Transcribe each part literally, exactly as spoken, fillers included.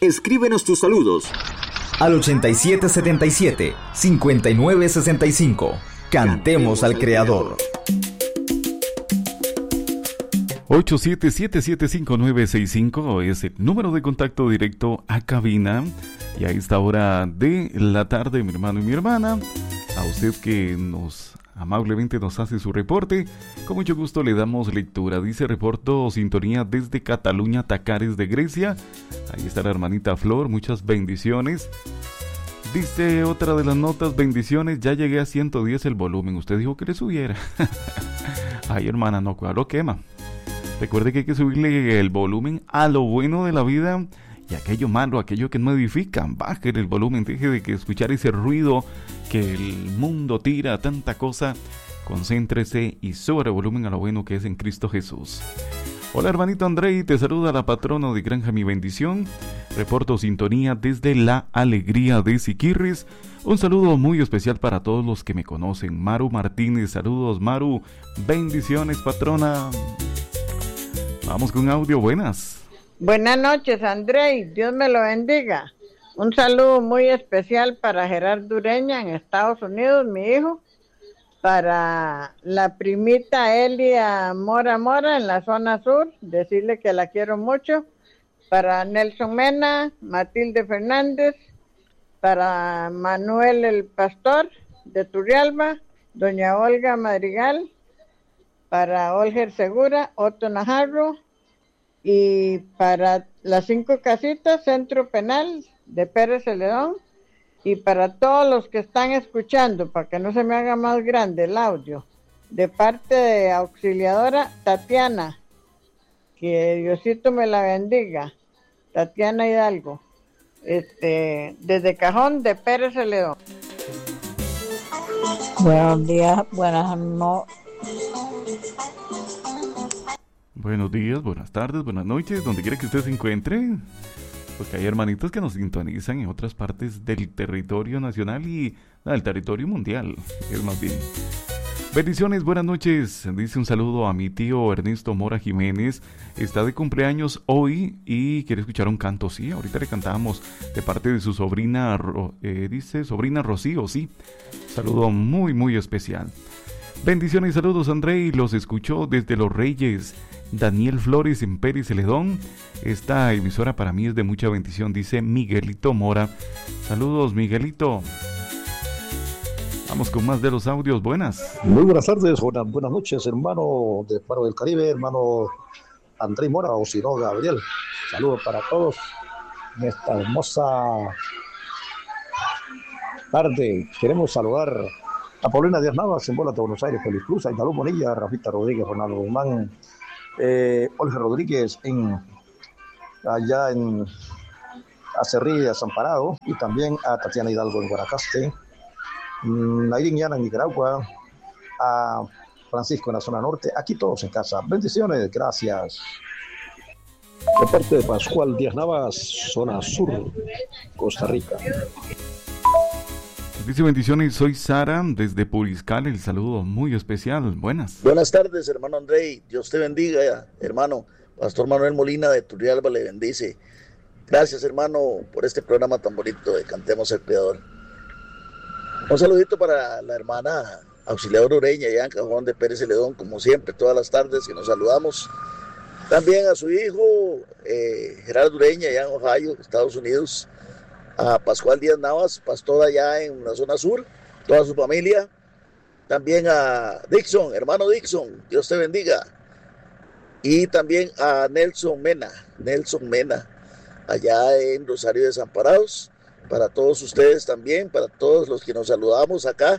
Escríbenos tus saludos al ochenta y siete setenta y siete, cincuenta y nueve sesenta y cinco. Cantemos al Creador. ocho siete siete siete cinco nueve seis cinco es el número de contacto directo a cabina. Y a esta hora de la tarde, mi hermano y mi hermana, a usted que nos amablemente nos hace su reporte, con mucho gusto le damos lectura. Dice: reporto sintonía desde Cataluña, Tacares de Grecia. Ahí está la hermanita Flor, muchas bendiciones. Dice otra de las notas: bendiciones, ya llegué a ciento diez el volumen. Usted dijo que le subiera. Ay, hermana, no, cuál lo quema. Recuerde que hay que subirle el volumen a lo bueno de la vida y aquello malo, aquello que no edifica. Baje el volumen, deje de que escuchar ese ruido que el mundo tira, tanta cosa. Concéntrese y suba el volumen a lo bueno que es en Cristo Jesús. Hola, hermanito Andrei, te saluda la patrona de Granja Mi Bendición. Reporto sintonía desde La Alegría de Siquirres. Un saludo muy especial para todos los que me conocen. Maru Martínez, saludos Maru. Bendiciones, patrona. Vamos con audio, buenas. Buenas noches, Andrei, Dios me lo bendiga. Un saludo muy especial para Gerardo Ureña en Estados Unidos, mi hijo. Para la primita Elia Mora Mora en la zona sur, decirle que la quiero mucho. Para Nelson Mena, Matilde Fernández, para Manuel el Pastor de Turrialba, doña Olga Madrigal, para Olger Segura, Otto Najarro, y para las cinco casitas, Centro Penal de Pérez Celedón, y para todos los que están escuchando, para que no se me haga más grande el audio, de parte de auxiliadora Tatiana, que Diosito me la bendiga, Tatiana Hidalgo, este, desde Cajón de Pérez Celedón. Buenos días, buenas no. Buenos días, buenas tardes, buenas noches, donde quiera que usted se encuentre. Porque hay hermanitos que nos sintonizan en otras partes del territorio nacional y no, del territorio mundial, es más bien. Bendiciones, buenas noches. Dice un saludo a mi tío Ernesto Mora Jiménez. Está de cumpleaños hoy y quiere escuchar un canto. Sí, ahorita le cantamos de parte de su sobrina, eh, dice sobrina Rocío, sí. Saludo muy, muy especial. Bendiciones y saludos, Andrei. Los escuchó desde Los Reyes. Daniel Flores en Pérez Celedón. Esta emisora para mí es de mucha bendición, dice Miguelito Mora. Saludos, Miguelito. Vamos con más de los audios, buenas. Muy buenas tardes, buenas, buenas noches, hermano de Faro del Caribe, hermano Andrei Mora, o si no, Gabriel. Saludos para todos en esta hermosa tarde. Queremos saludar a Paulina Díaz Navas en Bola de Buenos Aires, Feliz Cruz, a Italú Bonilla, a Rafita Rodríguez, Ronaldo Guzmán, eh, Olga Rodríguez en allá en Acerrí, Desamparado, y también a Tatiana Hidalgo en Guanacaste, Nairín Llana en Nicaragua, a Francisco en la zona norte, aquí todos en casa. Bendiciones, gracias. De parte de Pascual Díaz Navas, zona sur, Costa Rica. Dice bendiciones, soy Sara desde Puriscal, el saludo muy especial, buenas. Buenas tardes, hermano Andrei, Dios te bendiga, hermano. Pastor Manuel Molina de Turrialba le bendice. Gracias, hermano, por este programa tan bonito de Cantemos al Creador. Un saludito para la hermana auxiliadora Ureña, allá en Cajón de Pérez Celedón, como siempre, todas las tardes que nos saludamos. También a su hijo, eh, Gerardo Ureña, allá en Ohio, Estados Unidos. A Pascual Díaz Navas, pastor allá en la zona sur, toda su familia. También a Dixon, hermano Dixon, Dios te bendiga. Y también a Nelson Mena, Nelson Mena, allá en Rosario Desamparados. Para todos ustedes también, para todos los que nos saludamos acá.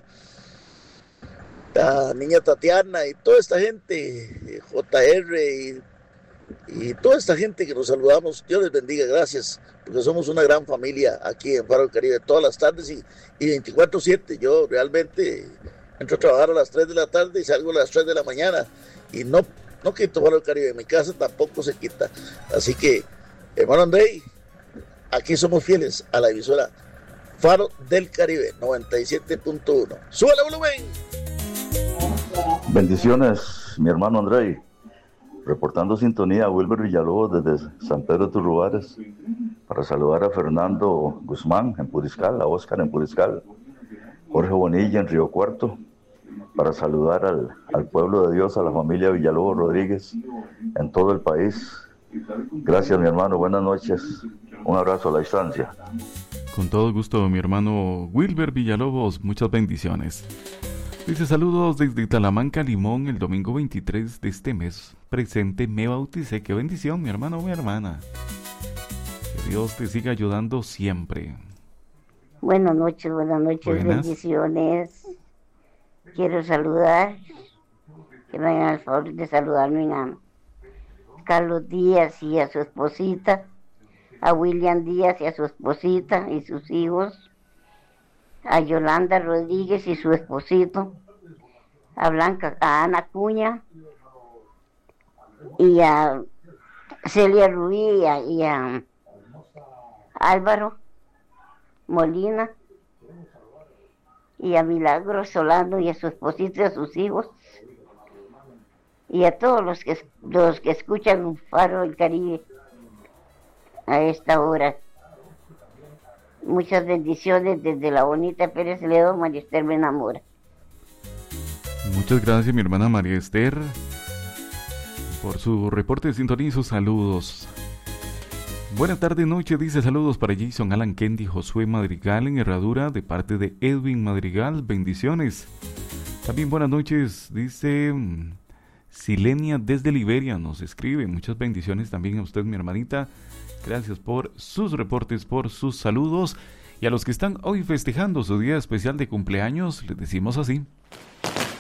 La niña Tatiana y toda esta gente, J R y, y toda esta gente que nos saludamos, Dios les bendiga, gracias, porque somos una gran familia aquí en Faro del Caribe, todas las tardes y, y veinticuatro siete. Yo realmente entro a trabajar a las tres de la tarde y salgo a las tres de la mañana y no, no quito Faro del Caribe, en mi casa tampoco se quita. Así que, hermano Andrei, aquí somos fieles a la emisora Faro del Caribe noventa y siete punto uno. ¡Sube el volumen! Bendiciones, mi hermano Andrei. Reportando sintonía, Wilber Villalobos desde San Pedro de Turrubares. para saludar a Fernando Guzmán en Puriscal, a Óscar en Puriscal, Jorge Bonilla en Río Cuarto, para saludar al, al pueblo de Dios, a la familia Villalobos Rodríguez en todo el país. Gracias, mi hermano, buenas noches, un abrazo a la distancia. Con todo gusto, mi hermano Wilber Villalobos, muchas bendiciones. Dice: saludos desde Talamanca, Limón, el domingo veintitrés de este mes presente me bauticé. Qué bendición, mi hermano o mi hermana. Que Dios te siga ayudando siempre. Buenas noches, buenas noches, Buenas. bendiciones. Quiero saludar, que me hagan el favor de saludarme a Carlos Díaz y a su esposita, a William Díaz y a su esposita y sus hijos, a Yolanda Rodríguez y su esposito, a Blanca, a Ana Cuña y a Celia Rubí y a, y a Álvaro Molina y a Milagro Solano y a su esposito y a sus hijos y a todos los que los que escuchan un Faro del Caribe a esta hora. Muchas bendiciones desde la bonita Pérez León, María Esther me enamora. Muchas gracias, mi hermana María Esther, por su reporte de sintonía y sus saludos. Buenas tardes, noche, dice: saludos para Jason, Alan, Kendi, Josué Madrigal en Herradura, de parte de Edwin Madrigal, bendiciones. También buenas noches, dice Silenia desde Liberia, nos escribe, muchas bendiciones también a usted, mi hermanita. Gracias por sus reportes, por sus saludos. Y a los que están hoy festejando su día especial de cumpleaños, les decimos así: